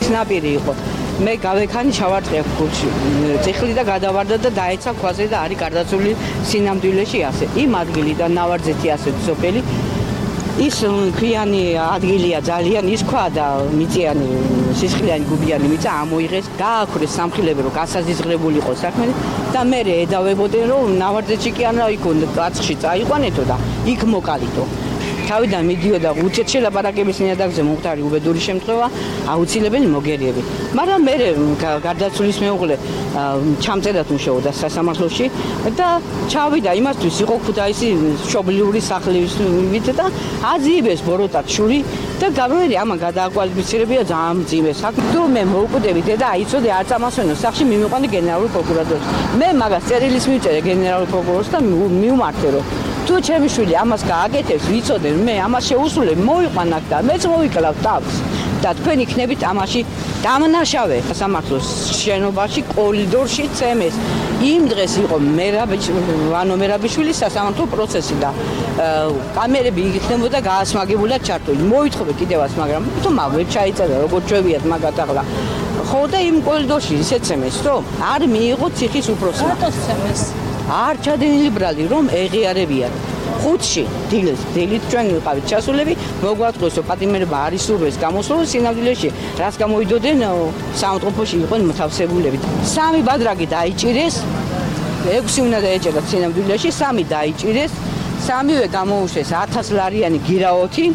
ნაპირი იყო. მე გავექანი ჩავარტყე ქუჩი. წიხლი და გადავარდა და დაეცა ქვაზე და არის გარდაცვლილი სინამდვილეში ასე. იმ ადგილიდან ნავარძეთი ასე სოფელი ის ქვიანი ადგილია ძალიან ის ქვა და მიწიანი სისხლიანი გუბიანი მიწა ამოიღეს გააქრეს სამხილები რომ გასაზიზღრებული იყო საქმე და მე ედავებოდნენ რომ ნავარძეთში კი არა იქ აცხში წაიყვანეთო და იქ მოკალითო თავიდან მიდიოდა უცეთ შელაპარაკების ნიადაგზე მომხდარი უბედური შემთხვევა აუცილებელი მოგერიები მაგრამ მე გარდაცვლის მეუღლე ჩამწერად მუშაობდა სასამართლოში და ჩავიდა იმასთვის იყო ქუთაისი მშობლიური სახლივით და აზიებეს ბოროტად შური და გამერი ამან გადააკვალიფიცირებია ძალიან მძიმე საქმე თუ მე მოუკვდები და აიცოდე არ წამასვენო სახში მიმიყვანე გენერალურ პროკურატურას მე მაგას წერილის მივწერე გენერალურ პროკურორს და მივმართე რომ თუ ჩემი შვილი ამას გააკეთებს ვიცოდე მე ამას შეუსრულე მოიყვან აქ და მეც მოვიკლავ თავს და თქვენ იქნებით ამაში დამნაშავე სამართლოს შენობაში კორიდორში წემეს იმ დღეს იყო მერაბიშვილის სასამართლო პროცესი და კამერები იქნებოდა გაასმაგებულად ჩართული მოითხოვე კიდევაც მაგრამ თუ ვერ ჩაიწერა როგორ ჩვევიათ მაგათ ახლა ხო და იმ კორიდორში ისე წემეს რომ არ მიიღო ციხის უფროსმა რატოს წემეს არ ჩადენილი ბრალი რომ ეღიარებიან ხუთში დილით ჩვენ ვიყავით ჩასულები მოგვაწყვეს რომ პატიმრება არ ისურვეს გამოსულს სინამდვილეში რას გამოვიდოდნენ საავადმყოფოში იყვნენ მოთავსებულები 3 ბადრაგი დაიჭირეს 6 უნდა დაეჭერათ სინამდვილეში 3 დაიჭირეს 3-ვე გამოუშვეს 1000 ლარიანი გირაოთი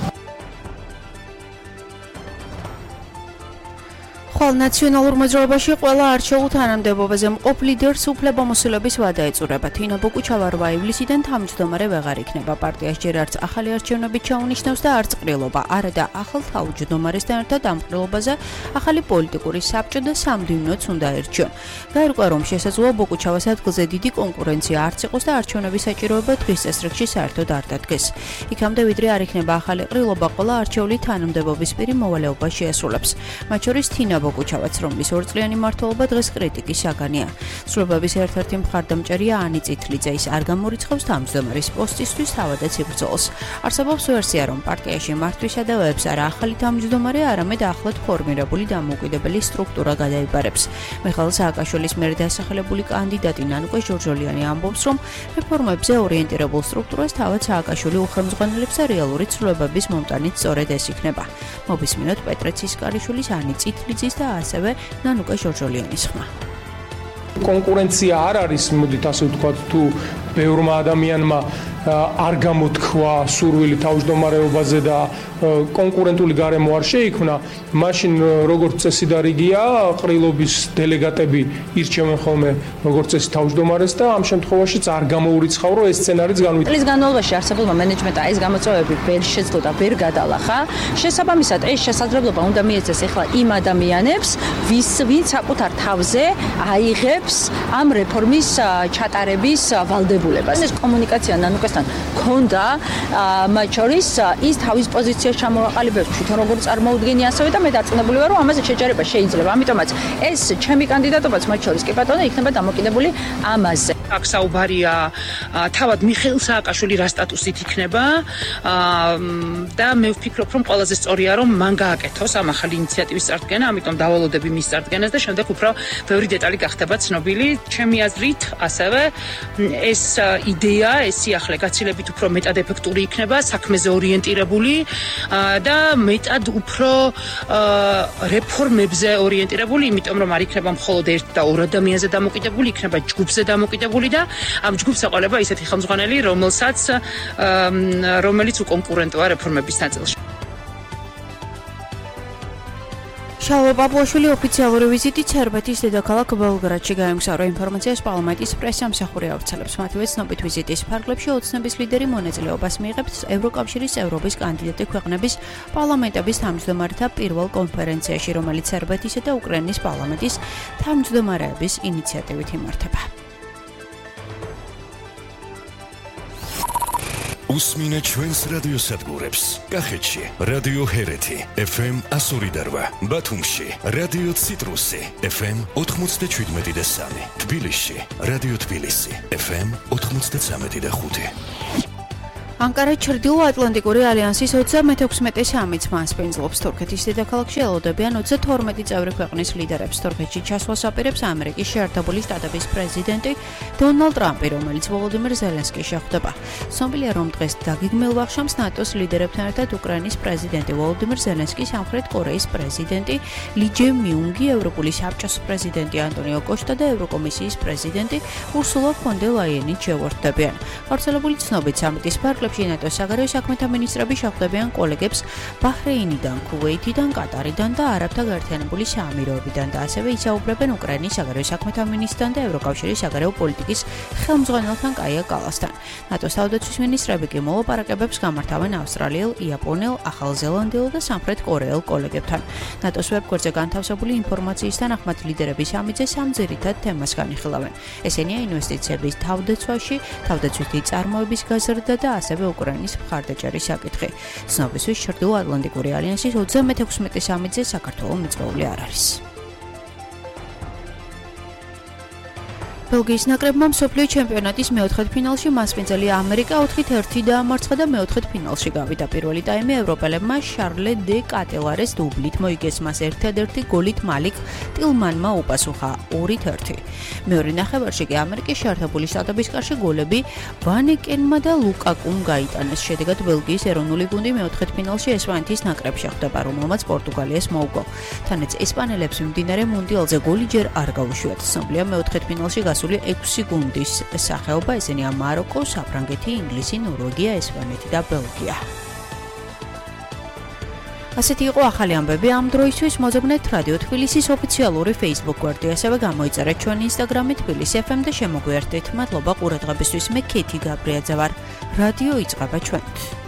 ხვალ ნაციონალურ მოძრაობაში ყველა არჩეულ თანამდებობაზე მყოფ ლიდერს უფლებამოსილების ვადა ეწურება. თინა ბოკუჩავა 8 ივლისიდან თავმჯდომარე ვეღარ იქნება. პარტიას ჯერ არც ახალი არჩევნებით ჩაუნიშნავს და არც ყრილობა. არა და ახალ თავმჯდომარესთან ერთად ამ ყრილობაზე ახალი პოლიტიკური საბჭო და სამდივნოც უნდა ერჩიონ. გაირკვა რომ შესაძლოა ბოკუჩავას ადგილზე დიდი კონკურენცია არც იყოს და არჩევნების საჭიროება დღის წესრიგში საერთოდ არ დადგეს. იქამდე ვიდრე არ იქნება ახალი ყრილობა ყველა არჩეული თანამდებობის პირი მოვალეობას შეასრულებს. მათ შორის თინა ბოკუჩავაც რომლის ორწლიანი მმართველობა დღეს კრიტიკის საგანია. სრულებების ერთ-ერთი მხარდამჭერია ანი წითლიძე ის არ გამორიცხავს თავმჯდომარის პოსტისთვის თავადაც იბრძოლს. არსებობს ვერსია რომ პარტიაში მართვის სადავეებს არა ახალი თავმჯდომარე, არამედ ახლად ფორმირებული დამოუკიდებელი სტრუქტურა გადაიბარებს. მიხაილ სააკაშვილის მიერ დასახელებული კანდიდატი ნანუკა ჟორჟოლიანი ამბობს, რომ რეფორმებზე ორიენტირებულ სტრუქტურას თავად სააკაშვილი უხელმძღვანელებს და რეალური ცვლილებების მომტანით სწორედ ეს იქნება. მობისმინოთ პეტრე ცისკარიშვილის ანი წითლიძის და ასევე ნანუკა ჟორჟოლიანის ხმა. კონკურენცია არ არის, მოდით ასე ვთქვათ, თუ ბევრმა ადამიანმა არ გამოთქვა სურვილი თავმჯდომარეობაზე და კონკურენტული გარემო არ შეიქმნა, მაშინ როგორც წესი და რიგია, ყრილობის დელეგატები ირჩევენ ხოლმე როგორც წესი თავმჯდომარეს და ამ შემთხვევაშიც არ გამოურიცხავ, რომ ეს სცენარიც განვითარდება. წლის განმავლობაში არსებულმა მენეჯმენტმა ეს გამოწვევები ვერ შეძლო და ვერ გადალახა. შესაბამისად, ეს შესაძლებლობა უნდა მიეცეს ახლა იმ ადამიანებს, ვინც საკუთარ თავზე აიღებს ამ რეფორმის ჩატარების ვალდებულებას. ეს კომუნიკაცია ნანუკასთან ქონდა, მათ შორის ის თავის პოზიციას ჩამოაყალიბებს თვითონ როგორ წარმოუდგენია ასევე და მე დარწმუნებული ვარ, რომ ამაზე შეჯერება შეიძლება. ამიტომაც ეს ჩემი კანდიდატობაც მათ შორის კი ბატონო იქნება დამოკიდებული ამაზე. აქ საუბარია თავად მიხეილ სააკაშვილი რა სტატუსით იქნება და მე ვფიქრობ, რომ ყველაზე სწორია, რომ მან გააკეთოს ამ ახალი ინიციატივის წარდგენა, ამიტომ დავალოდები მის წარდგენას და შემდეგ უფრო ბევრი დეტალი გახდება ცნობილი. ჩემი აზრით, ასევე ეს იდეა, ეს სიახლე გაცილებით უფრო მეტად ეფექტური იქნება, საქმეზე ორიენტირებული და მეტად უფრო რეფორმებზე ორიენტირებული, იმიტომ რომ არ იქნება მხოლოდ ერთ და ორ ადამიანზე დამოკიდებული, იქნება ჯგუფზე დამოკიდებული და ამ ჯგუფს ეყოლება ისეთი ხელმძღვანელი, რომელიც უკონკურენტოა რეფორმების ნაწილში. შალვა პაპუაშვილი ოფიციალური ვიზიტით სერბეთის დედაქალაქ ბელგრადში გაემგზავრა. ინფორმაციას პარლამენტის პრესამსახური ავრცელებს. მათივე ცნობით ვიზიტის ფარგლებში ოცნების ლიდერი მონაწილეობას მიიღებს ევროკავშირის წევრობის კანდიდატი ქვეყნების პარლამენტების თავმჯდომარეთა პირველ კონფერენციაში, რომელიც სერბეთისა და უკრაინის პარლამენტის თავმჯდომარეების ინიციატივით იმართება. უსმინე ჩვენს რადიოსადგურებს. კახეთში რადიო ჰერეთი FM 102.8, ბათუმში რადიო ციტრუსი FM 97.3, თბილისში რადიო თბილისი FM 93.5. ანკარა ჩრდილო-ატლანტიკური ალიანსის 36 სამით მასპინძლობს. თურქეთის დედაქალაქში ელოდებიან 32 წევრი ქვეყნის ლიდერებს. თურქეთში ჩასვლას აპირებს ამერიკის შეერთებული შტატების პრეზიდენტი დონალდ ტრამპი, რომელიც ვოლოდიმირ ზელენსკის შეხვდება. ცნობილია, რომ დღეს დაგეგმილ ვახშამს ნატოს ლიდერებთან ერთად უკრაინის პრეზიდენტი ვოლოდიმირ ზელენსკი, სამხრეთ კორეის პრეზიდენტი ალი ჯე-მიუნგი, ევროპული საბჭოს პრეზიდენტი ანტონიო კოშტა და ევროკომისიის პრეზიდენტი ურსულა ფონ დერ ლაიენი შეუერთდებიან. გავრცელებული ცნობით სამიტის ფარგლებში ნატოს საგარეო საქმეთა მინისტრები შეხვდებიან კოლეგებს ბაჰრეინიდან, ქუვეითიდან, კატარიდან და არაბთა გაერთიანებული საამიროებიდან და ასევე ისაუბრებენ უკრაინის საგარეო საქმეთა მინისტრთან და ევროკავშირის საგარეო პოლიტიკის ხელმძღვანელთან კაია კალასთან. ნატოს თავდაცვის მინისტრები კი მოლაპარაკებებს გამართავენ ავსტრალიელ, იაპონელ, ახალზელანდიელ და სამხრეთ კორეელ კოლეგებთან. ნატოს ვებგვერდზე განთავსებული ინფორმაციისგან ახმად ლიდერები სამიტზე სამ ძირითად თემას განიხილავენ. ესენია ინვესტიციების თავდაცვაში, თავდაცვითი წარმოების გაზრდა და ასევე უკრაინის მხარდაჭერის საკითხი. ცნობისთვის ჩრდილო-ატლანტიკური ალიანსის 36 სამიტზე საქართველო მიწვეული არ არის. ბელგიის ნაკრებმა მსოფლიო ჩემპიონატის მეოთხედფინალში მასპინძელი ამერიკა 4-1 დაამარცხა და მეოთხედფინალში გავიდა. პირველი ტაიმი ევროპელებმა შარლე დე კატელარეს დუბლით მოიგეს, მას ერთადერთი გოლით მალიკ ტილმანმა უპასუხა 2-1. მეორე ნახევარში კი ამერიკის შეერთებული შტატების კარში გოლები ვანეკენმა და ლუკაკუმ გაიტანეს. შედეგად ბელგიის ეროვნული გუნდი მეოთხედფინალში ესპანეთის ნაკრებს შეხვდება, რომელმაც პორტუგალიას მოუგო. თანაც ესპანელებს მიმდინარე მუნდიალზე გოლი ჯერ არ გაუშვიათ. ცნობილია მეოთხედფინალში 6 გუნდის სახეობა, ესენია მაროკო, საფრანგეთი, ინგლისი, ნორვეგია, ესპანეთი და ბელგია. ასეთი იყო ახალი ამბები ამ დროისთვის. მოძებნეთ რადიო თბილისის ოფიციალური Facebook გვერდი, ასევე გამოიწერეთ ჩვენი Instagram-ი თბილისი FM და შემოგვიერთდით. მადლობა ყურადღებისთვის. მე ქეთი გაბრიაძე ვარ. რადიო იწყება ჩვენით.